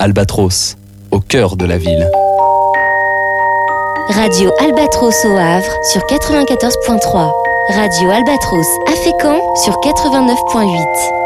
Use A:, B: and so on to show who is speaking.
A: Albatros, au cœur de la ville.
B: Radio Albatros au Havre sur 94.3. Radio Albatros à Fécamp sur 89.8.